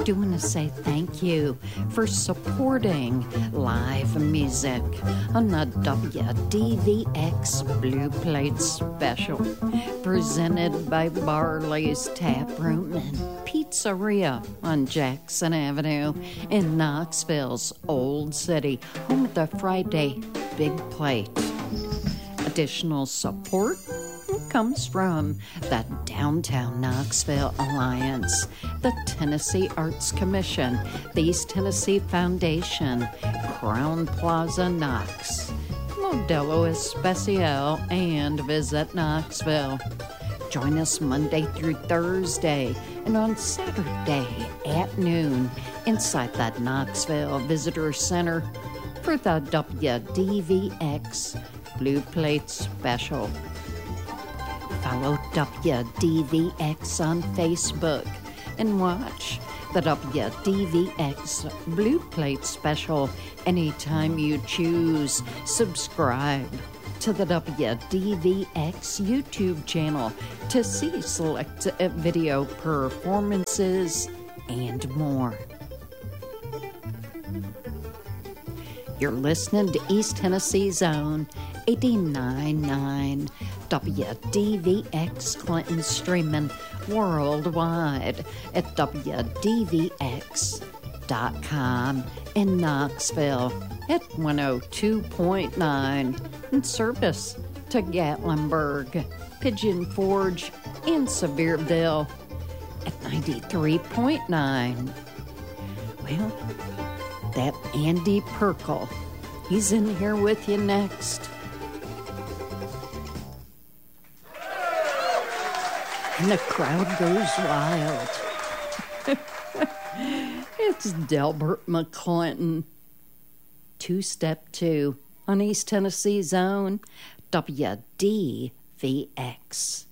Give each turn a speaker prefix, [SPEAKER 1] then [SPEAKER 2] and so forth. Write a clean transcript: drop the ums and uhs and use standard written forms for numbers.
[SPEAKER 1] do want to say thank you for supporting live music on the WDVX Blue Plate Special, presented by Barley's Tap Room and Pizzeria on Jackson Avenue in Knoxville's Old City, home of the Friday Big Plate. Additional support comes from the Downtown Knoxville Alliance, the Tennessee Arts Commission, the East Tennessee Foundation, Crown Plaza Knox, Modelo Especial, and Visit Knoxville. Join us Monday through Thursday and on Saturday at noon inside that Knoxville Visitor Center for the WDVX Blue Plate Special. Follow WDVX on Facebook and watch the WDVX Blue Plate Special anytime you choose. Subscribe to the WDVX YouTube channel to see select video performances and more. You're listening to East Tennessee's own 89.9 WDVX Clinton, streaming worldwide at WDVX.com in Knoxville at 102.9 in service to Gatlinburg, Pigeon Forge, and Sevierville at 93.9. Well, that Andy Perkle, he's in here with you next. And the crowd goes wild. It's Delbert McClinton. 2-Step 2 on East Tennessee's own WDVX.